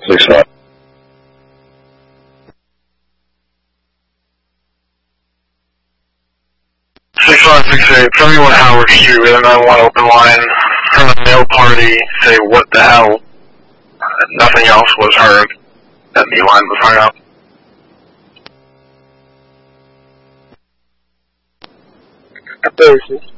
6-5. 6568, 71 Howard Street, we have a 911 open line. From the male party, say what the hell. Nothing else was heard. That the line was hung up. 36.